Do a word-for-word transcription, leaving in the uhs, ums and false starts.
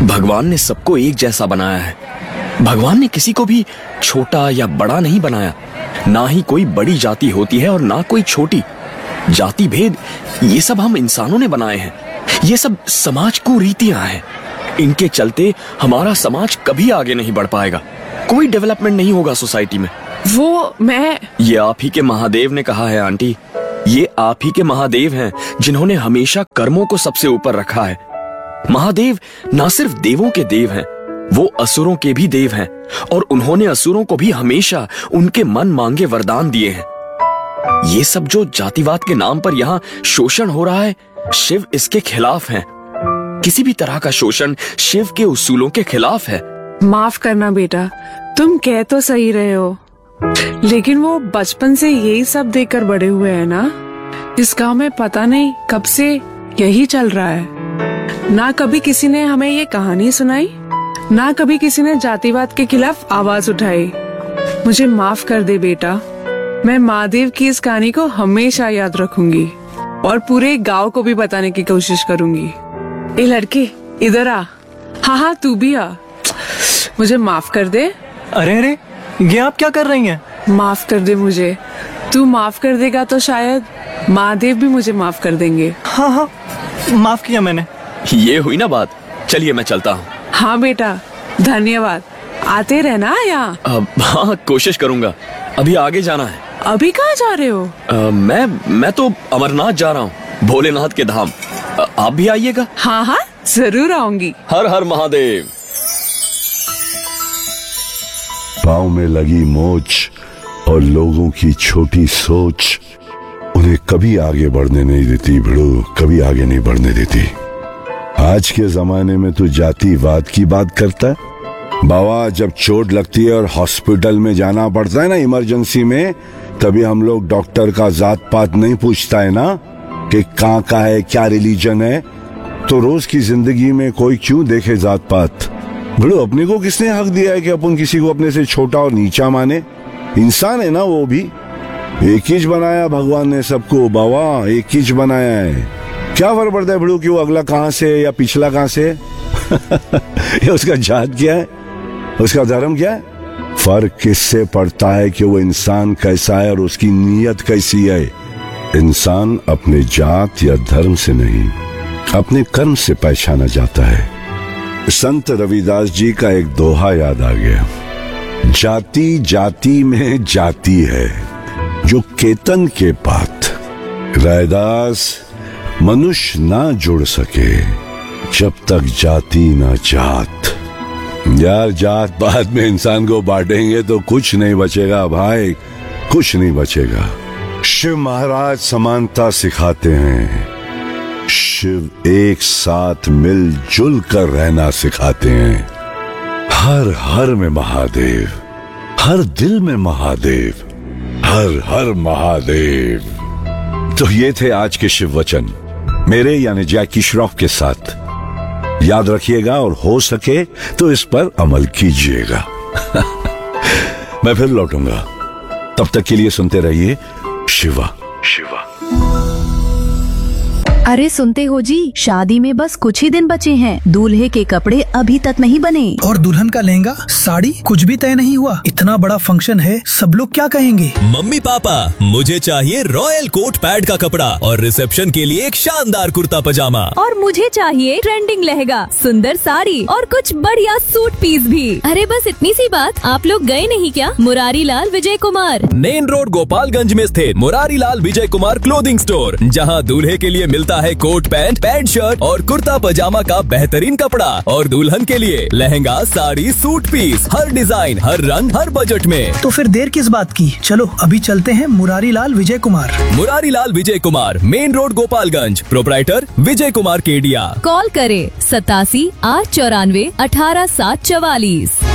भगवान ने सबको एक जैसा बनाया है। भगवान ने किसी को भी छोटा या बड़ा नहीं बनाया। ना ही कोई बड़ी जाति होती है और ना कोई छोटी। जाति भेद ये सब हम इंसानों ने बनाए हैं। ये सब समाज कुरीतियां हैं। इनके चलते हमारा समाज कभी आगे नहीं बढ़ पाएगा। कोई डेवलपमेंट नहीं होगा सोसाइटी में। वो मैं ये आप ही के महादेव ने कहा है आंटी। ये आप ही के महादेव हैं जिन्होंने हमेशा कर्मों को सबसे ऊपर रखा है। महादेव ना सिर्फ देवों के देव हैं, वो असुरों के भी देव हैं और उन्होंने असुरों को भी हमेशा उनके मन मांगे वरदान दिए हैं। ये सब जो जातिवाद के नाम पर यहाँ शोषण हो रहा है, शिव इसके खिलाफ है। किसी भी तरह का शोषण शिव के उसूलों के खिलाफ है। माफ करना बेटा, तुम कह तो सही रहे हो, लेकिन वो बचपन से यही सब देखकर बड़े हुए हैं ना। इस गांव में पता नहीं कब से यही चल रहा है। ना कभी किसी ने हमें ये कहानी सुनाई, ना कभी किसी ने जातिवाद के खिलाफ आवाज उठाई। मुझे माफ कर दे बेटा, मैं महादेव की इस कहानी को हमेशा याद रखूंगी और पूरे गांव को भी बताने की कोशिश करूंगी। ए लड़के, इधर आ। हाँ हाँ तू भी आ। मुझे माफ कर दे। अरे अरे, ये आप क्या कर रही हैं? माफ कर दे मुझे। तू माफ कर देगा तो शायद महादेव भी मुझे माफ कर देंगे। हाँ हाँ, माफ किया मैंने। ये हुई ना बात। चलिए मैं चलता हूँ। हाँ बेटा, धन्यवाद। आते रहना यहाँ। अब हाँ, कोशिश करूंगा। अभी आगे जाना है। अभी कहाँ जा रहे हो? आ, मैं मैं तो अमरनाथ जा रहा हूँ, भोलेनाथ के धाम। आ, आप भी आइएगा। हाँ हाँ जरूर आऊंगी। हर हर महादेव। पाँव में लगी मोच और लोगों की छोटी सोच उन्हें कभी आगे बढ़ने नहीं देती। भिड़ो, कभी आगे नहीं बढ़ने देती। आज के जमाने में तू जातिवाद की बात करता है? बाबा, जब चोट लगती है और हॉस्पिटल में जाना पड़ता है ना इमरजेंसी में, तभी हम लोग डॉक्टर का जात पात नहीं पूछता है ना कि कहाँ का है, क्या रिलीजन है। तो रोज की जिंदगी में कोई क्यों देखे जात पात? बड़ो, अपने को किसने हक दिया है कि अपन किसी को अपने से छोटा और नीचा माने? इंसान है ना वो भी। एक ही बनाया भगवान ने सबको बाबा, एक ही बनाया है। क्या फर्क पड़ता है बड़ो कि वो अगला कहाँ से है या पिछला कहाँ से है? या उसका जात क्या है, उसका धर्म क्या है? फर्क किससे पड़ता है कि वो इंसान कैसा है और उसकी नीयत कैसी है। इंसान अपने जात या धर्म से नहीं, अपने कर्म से पहचाना जाता है। संत रविदास जी का एक दोहा याद आ गया। जाति जाति में जाति है जो केतन के पात। रैदास, मनुष्य ना जुड़ सके जब तक जाति ना जात। यार, जात पात में इंसान को बांटेंगे तो कुछ नहीं बचेगा भाई, कुछ नहीं बचेगा। शिव महाराज समानता सिखाते हैं। शिव एक साथ मिलजुल कर रहना सिखाते हैं। हर हर में महादेव, हर दिल में महादेव, हर हर महादेव। तो ये थे आज के शिव वचन, मेरे यानी जैकी श्रॉफ के साथ। याद रखिएगा और हो सके तो इस पर अमल कीजिएगा। मैं फिर लौटूंगा, तब तक के लिए सुनते रहिए शिवा शिवा। अरे सुनते हो जी, शादी में बस कुछ ही दिन बचे हैं। दूल्हे के कपड़े अभी तक नहीं बने और दुल्हन का लहंगा साड़ी कुछ भी तय नहीं हुआ। इतना बड़ा फंक्शन है, सब लोग क्या कहेंगे? मम्मी पापा, मुझे चाहिए रॉयल कोट पैड का कपड़ा और रिसेप्शन के लिए एक शानदार कुर्ता पजामा। और मुझे चाहिए ट्रेंडिंग लहंगा, सुंदर साड़ी और कुछ बढ़िया सूट पीस भी। अरे बस इतनी सी बात, आप लोग गए नहीं क्या मुरारी लाल विजय कुमार? मेन रोड गोपालगंज में स्थित मुरारी लाल विजय कुमार क्लोथिंग स्टोर, जहां दूल्हे के लिए मिलता है कोट पैंट, पैंट शर्ट और कुर्ता पजामा का बेहतरीन कपड़ा और दुल्हन के लिए लहंगा, साड़ी, सूट पीस, हर डिजाइन, हर रंग, हर बजट में। तो फिर देर किस बात की, चलो अभी चलते हैं Murari Lal Vijay Kumar. Murari Lal Vijay Kumar, main road Gopalganj, proprietor Vijay Kumar Kedia. Call करे सतासी आठ चौरानवे अठारह सात चवालीस।